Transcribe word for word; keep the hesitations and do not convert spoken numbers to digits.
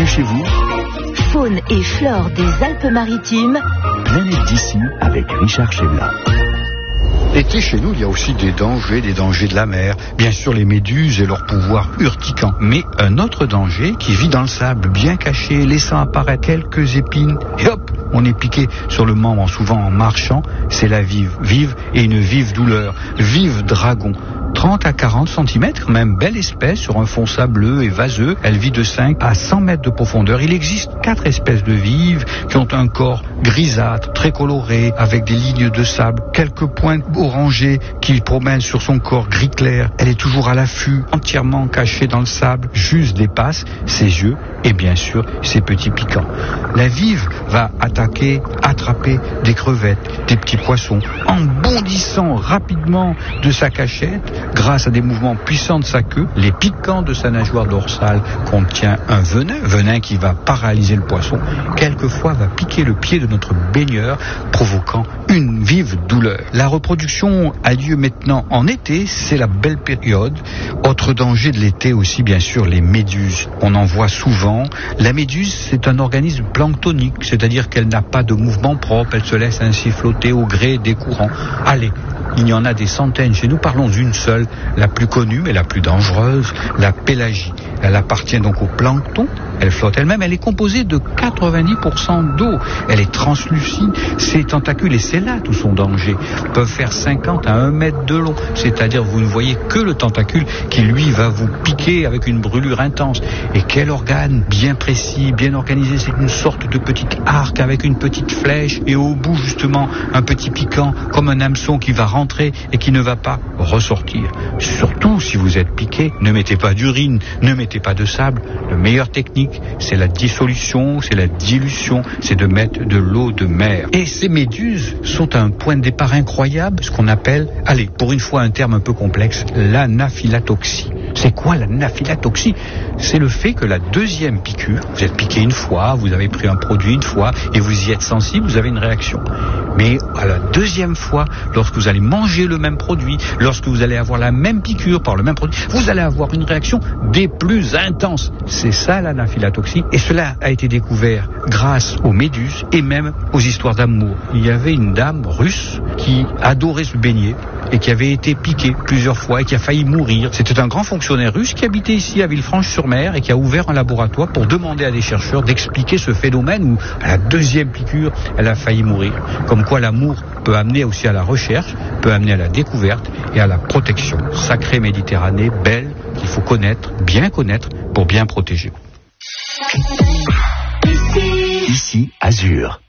chez vous. Faune et flore des Alpes-Maritimes. Planète d'ici avec Richard Chebla. L'été, chez nous, il y a aussi des dangers, des dangers de la mer. Bien sûr, les méduses et leur pouvoir urticant. Mais un autre danger qui vit dans le sable, bien caché, laissant apparaître quelques épines. Et hop, on est piqué sur le membre, souvent en marchant. C'est la vive. Vive et une vive douleur. Vive dragon. trente à quarante centimètres, même belle espèce, sur un fond sableux et vaseux. Elle vit de cinq à cent mètres de profondeur. Il existe quatre espèces de vives qui ont un corps grisâtre, très coloré, avec des lignes de sable, quelques pointes orangées qui promènent sur son corps gris clair. Elle est toujours à l'affût, entièrement cachée dans le sable. Juste dépasse ses yeux et bien sûr ses petits piquants. La vive va attaquer, attraper des crevettes, des petits poissons, en bondissant rapidement de sa cachette. Grâce à des mouvements puissants de sa queue, les piquants de sa nageoire dorsale contient un venin, venin qui va paralyser le poisson, quelquefois va piquer le pied de notre baigneur, provoquant une vive douleur. La reproduction a lieu maintenant en été, c'est la belle période. Autre danger de l'été aussi, bien sûr, les méduses. On en voit souvent. La méduse, c'est un organisme planctonique, c'est-à-dire qu'elle n'a pas de mouvement propre, elle se laisse ainsi flotter au gré des courants. Allez, il y en a des centaines chez nous, parlons d'une seule, la plus connue mais la plus dangereuse, la pélagie. Elle appartient donc au plancton, elle flotte elle-même, elle est composée de quatre-vingt-dix pour cent d'eau, elle est translucide, ses tentacules, et c'est là tout son danger, peuvent faire cinquante à un mètre de long, c'est-à-dire vous ne voyez que le tentacule qui lui va vous piquer avec une brûlure intense. Et quel organe bien précis, bien organisé, c'est une sorte de petit arc avec une petite flèche et au bout justement un petit piquant comme un hameçon qui va rentrer et qui ne va pas ressortir. Surtout si vous êtes piqué, ne mettez pas d'urine, ne mettez pas de sable. La meilleure technique, c'est la dissolution, c'est la dilution, c'est de mettre de l'eau de mer. Et ces méduses sont à un point de départ incroyable, ce qu'on appelle, allez, pour une fois un terme un peu complexe, l'anaphylatoxie. C'est quoi l'anaphylatoxie? C'est le fait que la deuxième piqûre, vous êtes piqué une fois, vous avez pris un produit une fois et vous y êtes sensible, vous avez une réaction. Mais à la deuxième fois, lorsque vous allez manger le même produit, lorsque vous allez avoir la même piqûre par le même produit, vous allez avoir une réaction des plus intenses. C'est ça l'anaphylatoxie, et cela a été découvert grâce aux méduses et même aux histoires d'amour. Il y avait une dame russe qui adorait se baigner et qui avait été piquée plusieurs fois et qui a failli mourir. C'était un grand fonctionnaire russe qui habitait ici à Villefranche-sur-Mer et qui a ouvert un laboratoire pour demander à des chercheurs d'expliquer ce phénomène où à la deuxième piqûre, elle a failli mourir. Comme quoi l'amour peut amener aussi à la recherche, peut amener à la découverte et à la protection. Sacrée Méditerranée, belle, qu'il faut connaître, bien connaître pour bien protéger. Ici, Azur.